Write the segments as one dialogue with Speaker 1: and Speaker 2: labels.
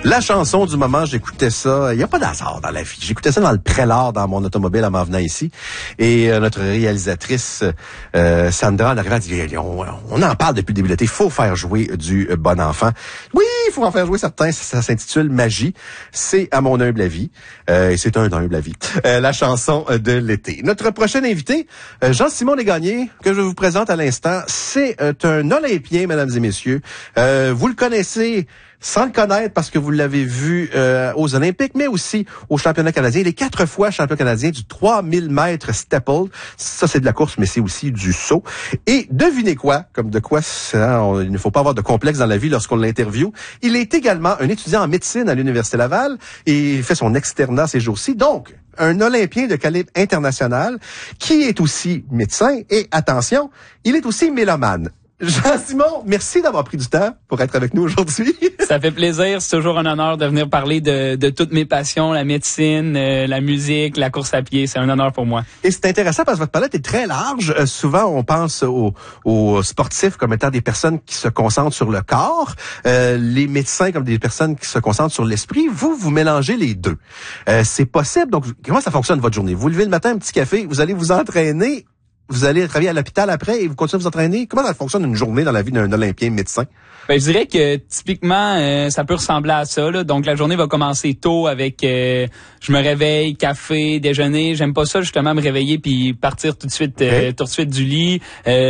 Speaker 1: La chanson du moment, j'écoutais ça. Il n'y a pas d'hasard dans la vie. J'écoutais ça dans le Prélard, dans mon automobile en m'en venant ici. Et notre réalisatrice, Sandra, en arrivant, elle dit, on en parle depuis le début de l'été. Il faut faire jouer du bon enfant. Oui, il faut en faire jouer certains. Ça s'intitule Magie. C'est à mon humble avis. Et c'est un humble avis. La chanson de l'été. Notre prochain invité, Jean-Simon Desgagnés, que je vous présente à l'instant, c'est un Olympien, mesdames et messieurs. Vous le connaissez sans le connaître parce que vous l'avez vu aux Olympiques, mais aussi au championnat canadien. Il est 4 fois champion canadien du 3000 mètres steeple. Ça, c'est de la course, mais c'est aussi du saut. Et devinez quoi, comme de quoi il ne faut pas avoir de complexe dans la vie lorsqu'on l'interviewe. Il est également un étudiant en médecine à l'Université Laval et il fait son externat ces jours-ci. Donc, un Olympien de calibre international qui est aussi médecin et, attention, il est aussi mélomane. Jean-Simon, merci d'avoir pris du temps pour être avec nous aujourd'hui.
Speaker 2: Ça fait plaisir. C'est toujours un honneur de venir parler de toutes mes passions, la médecine, la musique, la course à pied. C'est un honneur pour moi.
Speaker 1: Et c'est intéressant parce que votre palette est très large. Souvent, on pense aux sportifs comme étant des personnes qui se concentrent sur le corps, les médecins comme des personnes qui se concentrent sur l'esprit. Vous mélangez les deux. C'est possible. Donc, comment ça fonctionne votre journée? Vous levez le matin, un petit café, vous allez vous entraîner. Vous allez travailler à l'hôpital après et vous continuez à vous entraîner. Comment ça fonctionne une journée dans la vie d'un Olympien médecin?
Speaker 2: Ben, je dirais que typiquement, ça peut ressembler à ça, là. Donc, la journée va commencer tôt avec je me réveille, café, déjeuner. J'aime pas ça, justement, me réveiller puis partir tout de suite du lit.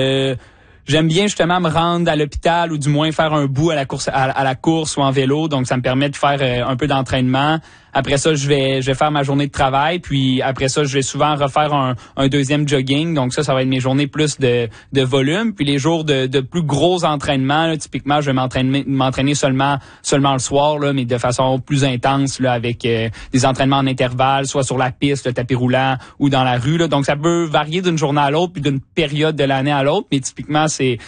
Speaker 2: J'aime bien justement me rendre à l'hôpital ou du moins faire un bout à la course ou en vélo. Donc, ça me permet de faire un peu d'entraînement. Après ça, je vais faire ma journée de travail. Puis après ça, je vais souvent refaire un deuxième jogging. Donc ça va être mes journées plus de volume. Puis les jours de plus gros entraînements, là, typiquement, je vais m'entraîner seulement le soir, là, mais de façon plus intense, là, avec des entraînements en intervalle, soit sur la piste, le tapis roulant ou dans la rue, là. Donc ça peut varier d'une journée à l'autre puis d'une période de l'année à l'autre. Mais typiquement, c'est